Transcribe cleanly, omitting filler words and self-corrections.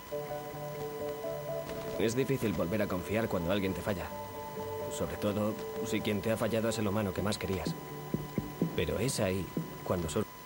Es difícil volver a confiar cuando alguien te falla. Sobre todo si quien te ha fallado es el humano que más querías. Pero es ahí cuando surge